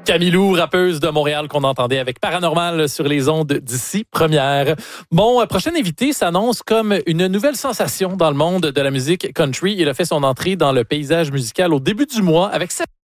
Camilou, rappeuse de Montréal qu'on entendait avec Paranormal sur les ondes d'ici première. Mon prochain invité s'annonce comme une nouvelle sensation dans le monde de la musique country. Il a fait son entrée dans le paysage musical au début du mois avec cette